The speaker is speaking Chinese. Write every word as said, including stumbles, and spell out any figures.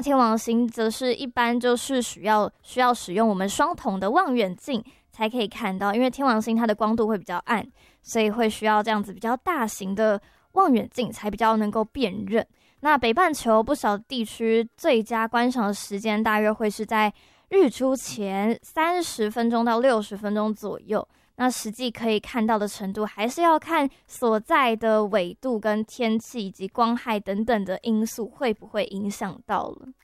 那天王星则是一般就是需要需要使用我们双筒的望远镜才可以看到，因为天王星它的光度会比较暗，所以会需要这样子比较大型的望远镜才比较能够辨认。那北半球不少地区最佳观赏的时间大约会是在日出前三十分钟到六十分钟左右。那实际可以看到的程度还是要看所在的纬度跟天气以及光害等等的因素会不会影响到了。